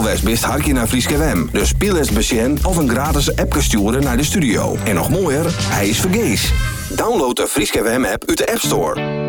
west best harkje naar Frieske FM. Dus speel eens besjen of een gratis app sturen naar de studio. En nog mooier, hij is vergees. Download de Frieske FM app uit de App Store.